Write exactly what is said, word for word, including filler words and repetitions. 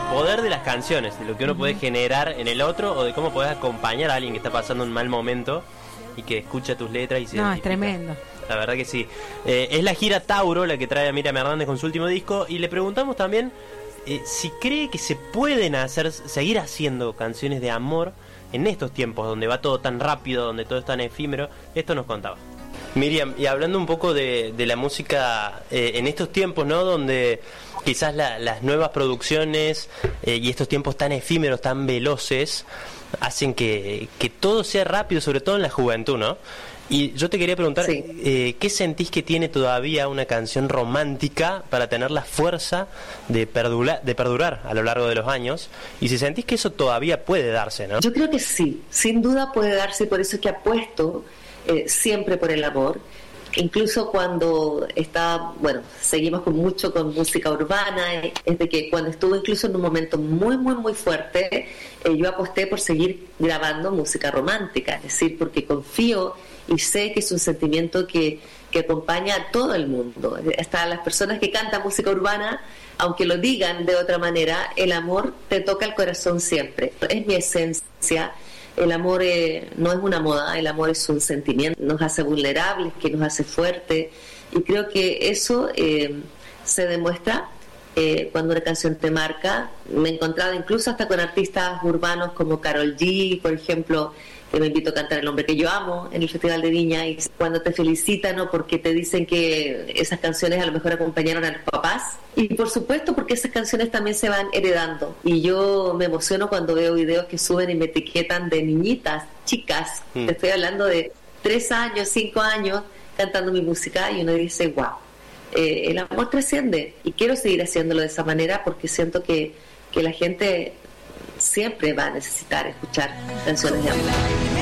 poder de las canciones, de lo que uno puede generar en el otro, o de cómo podés acompañar a alguien que está pasando un mal momento y que escucha tus letras y se No, identifica. es tremendo. La verdad que sí. Eh, es la gira Tauro la que trae a Miriam Hernández con su último disco, y le preguntamos también eh, si cree que se pueden hacer, seguir haciendo canciones de amor en estos tiempos donde va todo tan rápido, donde todo es tan efímero. Esto nos contaba Miriam. Y hablando un poco de, de la música eh, en estos tiempos, ¿no? Donde quizás la, las nuevas producciones eh, y estos tiempos tan efímeros, tan veloces, hacen que, que todo sea rápido, sobre todo en la juventud, ¿no? Y yo te quería preguntar, sí. eh, ¿qué sentís que tiene todavía una canción romántica para tener la fuerza de, perdura, de perdurar a lo largo de los años? Y si sentís que eso todavía puede darse, ¿no? Yo creo que sí, sin duda puede darse, por eso es que apuesto eh, siempre por el amor. Incluso cuando está, bueno, seguimos con mucho con música urbana, es de que cuando estuve incluso en un momento muy, muy, muy fuerte, eh, yo aposté por seguir grabando música romántica, es decir, porque confío y sé que es un sentimiento que, que acompaña a todo el mundo. Hasta las personas que cantan música urbana, aunque lo digan de otra manera, el amor te toca el corazón siempre. Es mi esencia. El amor eh, no es una moda, el amor es un sentimiento, nos hace vulnerables, que nos hace fuertes, y creo que eso eh, se demuestra eh, cuando una canción te marca. Me he encontrado incluso hasta con artistas urbanos como Karol G, por ejemplo, que me invito a cantar El hombre que yo amo en el Festival de Viña, y cuando te felicitan, ¿no? Porque te dicen que esas canciones a lo mejor acompañaron a los papás, y por supuesto porque esas canciones también se van heredando, y yo me emociono cuando veo videos que suben y me etiquetan de niñitas, chicas, mm. te estoy hablando de tres años, cinco años cantando mi música, y uno dice wow, eh, el amor trasciende, y quiero seguir haciéndolo de esa manera porque siento que, que la gente siempre va a necesitar escuchar canciones de amor.